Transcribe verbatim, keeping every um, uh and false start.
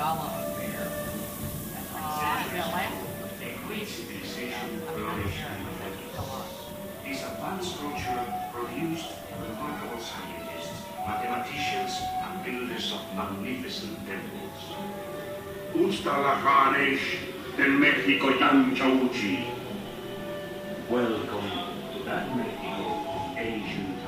gala affair. Uh, in Atlanta. A great civilization I mean, flourished I'm in the here. twenties. Come on. This advanced culture produced remarkable scientists, mathematicians, and builders of magnificent temples. Ustalahanesh del México Yanchauchi. Welcome to that Mexico, ancient